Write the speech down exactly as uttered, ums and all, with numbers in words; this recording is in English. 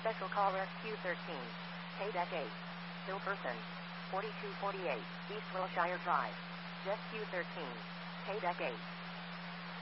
Special caller Q thirteen. Paydeck eight. Still person. forty-two forty-eight. East Wilshire Drive. Jet Q thirteen. Paydeck eight.